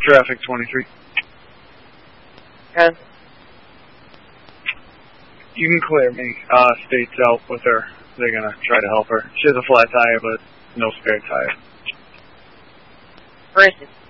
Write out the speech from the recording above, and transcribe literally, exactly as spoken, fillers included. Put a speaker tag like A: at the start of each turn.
A: Traffic twenty-three.
B: And
A: you can clear me. Uh, State's out with her. They're gonna try to help her. She has a flat tire, but no spare tire.
B: where is it?